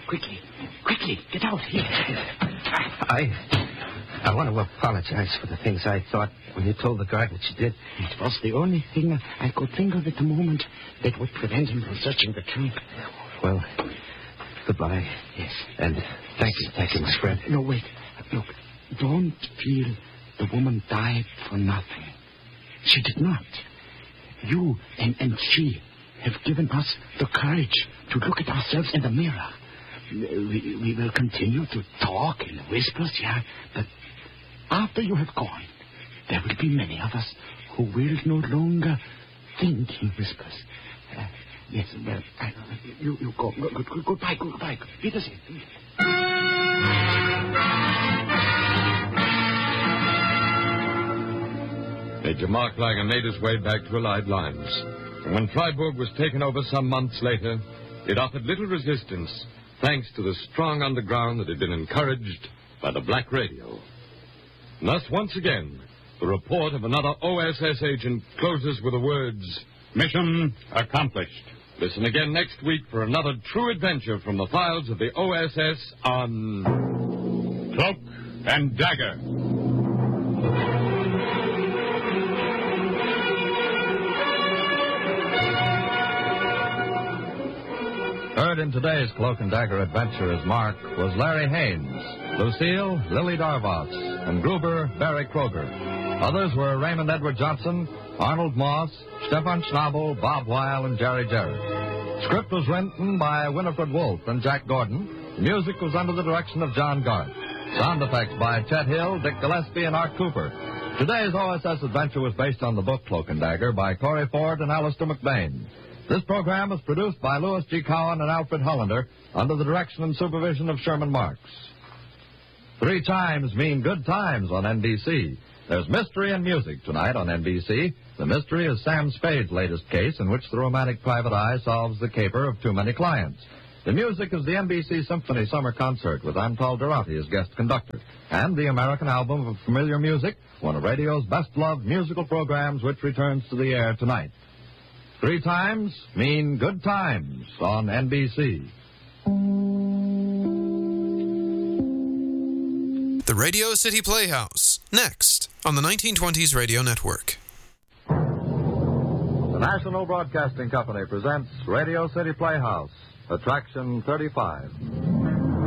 Quickly, get out here. I want to apologize for the things I thought when you told the guard what you did. It was the only thing I could think of at the moment that would prevent him from searching the trunk. Well, goodbye. Yes. And thank you, my friend. No, wait. Look, don't feel the woman died for nothing. She did not. You and she have given us the courage to look at ourselves in the mirror. We will continue to talk in whispers, yeah, but after you have gone, there will be many of us who will no longer think in whispers. Yes, well, you go. Goodbye. Wiedersehen. Major Marklager made his way back to Allied lines. And when Freiburg was taken over some months later, it offered little resistance, thanks to the strong underground that had been encouraged by the Black Radio. And thus, once again, the report of another OSS agent closes with the words, "Mission accomplished." Listen again next week for another true adventure from the files of the OSS on Cloak and Dagger. Heard in today's Cloak and Dagger adventure as Mark was Larry Haynes, Lucille, Lily Darvas, and Gruber, Barry Kroger. Others were Raymond Edward Johnson, Arnold Moss, Stefan Schnabel, Bob Weil, and Jerry Jarrett. Script was written by Winifred Wolfe and Jack Gordon. The music was under the direction of John Garth. Sound effects by Chet Hill, Dick Gillespie, and Art Cooper. Today's OSS adventure was based on the book Cloak and Dagger by Corey Ford and Alistair McBain. This program was produced by Louis G. Cowan and Alfred Hollander under the direction and supervision of Sherman Marks. 3 times mean good times on NBC. There's mystery and music tonight on NBC. The mystery is Sam Spade's latest case in which the romantic private eye solves the caper of too many clients. The music is the NBC Symphony Summer Concert with Antal Durati as guest conductor. And the American Album of Familiar Music, one of radio's best-loved musical programs which returns to the air tonight. 3 times mean good times on NBC. The Radio City Playhouse, next on the 1920s Radio Network. The National Broadcasting Company presents Radio City Playhouse, Attraction 35.